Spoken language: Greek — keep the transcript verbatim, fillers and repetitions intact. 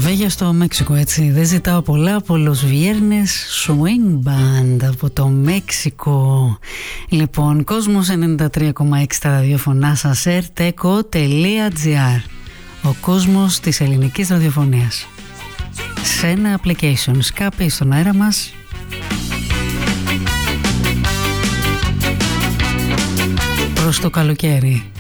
Βέγια στο Μέξικο, έτσι. Δεν ζητάω πολλά από Los Viernes Swing Band από το Μέξικο. Λοιπόν, Κόσμος ενενήντα τρία κόμμα έξι στα ραδιοφωνά σας, ερτεκο τελεία τζι άρ. Ο κόσμος της ελληνικής ραδιοφωνίας. Σε ένα application, σκάπη στον αέρα μας. Προς το καλοκαίρι.